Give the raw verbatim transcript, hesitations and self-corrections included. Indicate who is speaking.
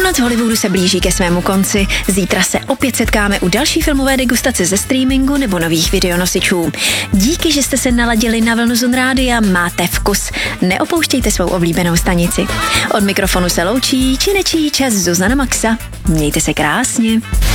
Speaker 1: Půlnoc v Hollywoodu se blíží ke svému konci. Zítra se opět setkáme u další filmové degustace ze streamingu nebo nových videonosičů. Díky, že jste se naladili na vlnu Zone Rádia, máte vkus. Neopouštějte svou oblíbenou stanici. Od mikrofonu se loučí činečí čas Zuzana Maxa. Mějte se krásně.